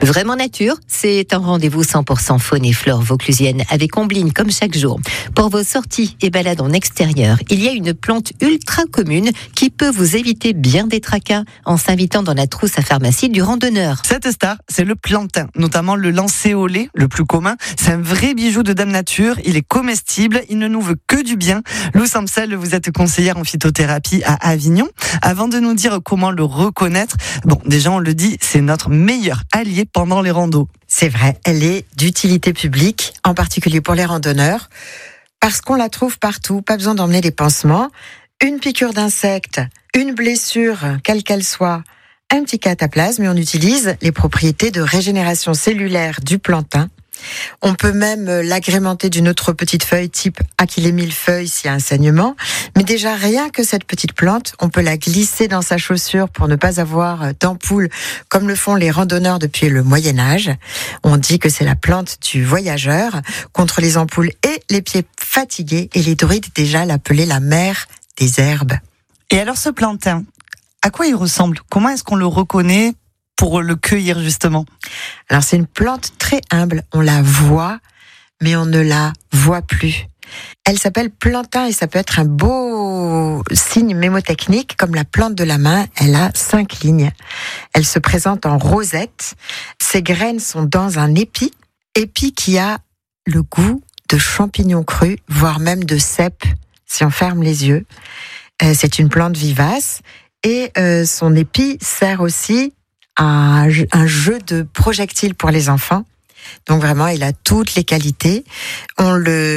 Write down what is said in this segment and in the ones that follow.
Vraiment Nature, c'est un rendez-vous 100% faune et flore vauclusienne avec Ombline comme chaque jour. Pour vos sorties et balades en extérieur, il y a une plante ultra commune qui peut vous éviter bien des tracas en s'invitant dans la trousse à pharmacie du randonneur. Cette star, c'est le plantain, notamment le lancéolé, le plus commun. C'est un vrai bijou de Dame Nature, il est comestible, il ne nous veut que du bien. Lou Samsel, vous êtes conseillère en phytothérapie à Avignon. Avant de nous dire comment le reconnaître, déjà on le dit, c'est notre meilleur allié pendant les randos. C'est vrai, elle est d'utilité publique, en particulier pour les randonneurs, parce qu'on la trouve partout, pas besoin d'emmener des pansements. Une piqûre d'insecte, une blessure, quelle qu'elle soit, un petit cataplasme, et on utilise les propriétés de régénération cellulaire du plantain. On peut même l'agrémenter d'une autre petite feuille type Achillée millefeuille s'il y a un saignement. Mais déjà, rien que cette petite plante, on peut la glisser dans sa chaussure pour ne pas avoir d'ampoule comme le font les randonneurs depuis le Moyen-Âge. On dit que c'est la plante du voyageur contre les ampoules et les pieds fatigués. Et les druides déjà l'appelaient la mère des herbes. Et alors ce plantain, à quoi il ressemble ? Comment est-ce qu'on le reconnaît pour le cueillir justement ? Alors c'est une plante très humble, on la voit, mais on ne la voit plus. Elle s'appelle plantain et ça peut être un beau signe mémotechnique, comme la plante de la main, elle a 5 lignes. Elle se présente en rosette, ses graines sont dans un épi qui a le goût de champignons crus, voire même de cèpe, si on ferme les yeux. C'est une plante vivace et son épi sert aussi un jeu de projectiles pour les enfants. Donc vraiment, il a toutes les qualités. On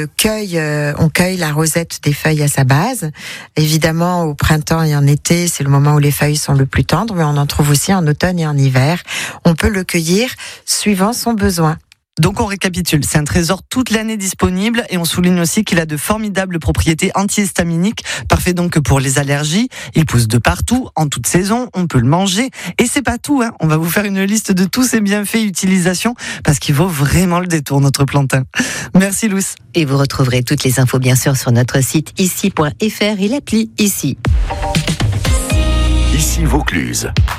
cueille la rosette des feuilles à sa base. Évidemment, au printemps et en été, c'est le moment où les feuilles sont le plus tendres, mais on en trouve aussi en automne et en hiver. On peut le cueillir suivant son besoin. Donc on récapitule, c'est un trésor toute l'année disponible et on souligne aussi qu'il a de formidables propriétés antihistaminiques, parfait donc pour les allergies. Il pousse de partout, en toute saison, on peut le manger. Et c'est pas tout, on va vous faire une liste de tous ses bienfaits et utilisations parce qu'il vaut vraiment le détour notre plantain. Merci Luce. Et vous retrouverez toutes les infos bien sûr sur notre site ici.fr et l'appli Ici. Ici Vaucluse.